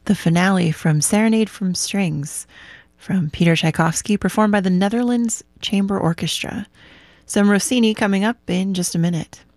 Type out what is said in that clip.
the finale from Serenade from Strings from Peter Tchaikovsky, performed by the Netherlands Chamber Orchestra. Some Rossini coming up in just a minute.